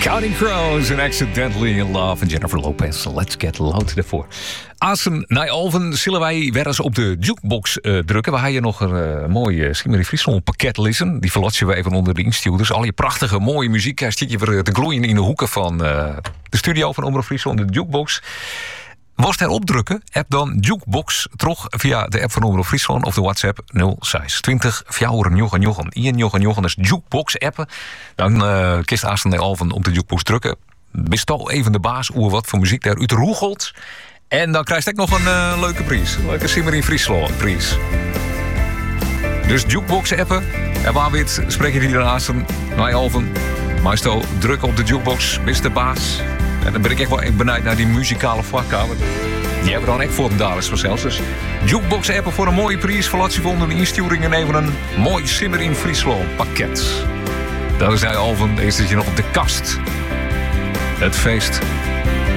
Counting Crows en Accidentally in Love en Jennifer Lopez. Let's get loud ervoor. Assen, Nijolven, zullen wij weer eens op de jukebox drukken. We hebben nog een mooi Schimmery Friesland pakket liggen. Die verlotsen we even onder de instuurders. Al je prachtige, mooie muziek. Hij zit je weer te gloeien in de hoeken van de studio van Omroep Friesland, de jukebox. Was er opdrukken, app dan jukebox terug via de app van Omroep Friesland of de WhatsApp 0620 499 199. Dat is jukebox appen. Dan kist Assen Nijolven op de jukebox drukken. Bestel even de baas over wat voor muziek daar uit roegelt. En dan krijg je ook nog een leuke prijs. Een leuke Simmer in Friesland prijs. Dus jukebox appen. En waar weet spreken jullie daarnaast Nijolven. Maestro, drukken op de jukebox. Bist de baas. En dan ben ik echt wel benieuwd naar die muzikale vakkamer. Die hebben we dan echt voor de daders vanzelfs. Dus jukebox appen voor een mooie prijs. Verlaat je volgende insturing en even een mooi Simmer in Friesland pakket. Dat is Nijolven. Deze zit je nog op de kast. Het feest